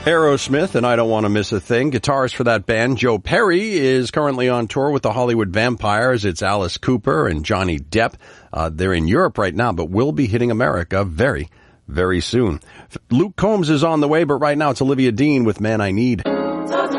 Aerosmith, and I Don't Want to Miss a Thing. Guitarist for that band, Joe Perry, is currently on tour with the Hollywood Vampires. It's Alice Cooper and Johnny Depp. They're in Europe right now, but will be hitting America very, very soon. Luke Combs is on the way, but right now it's Olivia Dean with Man I Need.